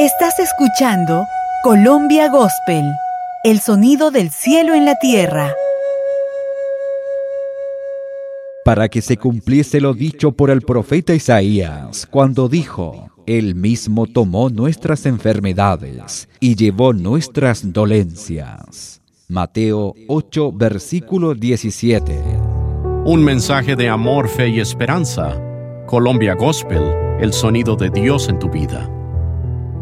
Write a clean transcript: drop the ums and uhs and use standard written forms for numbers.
Estás escuchando Colombia Gospel, el sonido del cielo en la tierra. Para que se cumpliese lo dicho por el profeta Isaías, cuando dijo: Él mismo tomó nuestras enfermedades y llevó nuestras dolencias. Mateo 8, versículo 17. Un mensaje de amor, fe y esperanza. Colombia Gospel, el sonido de Dios en tu vida.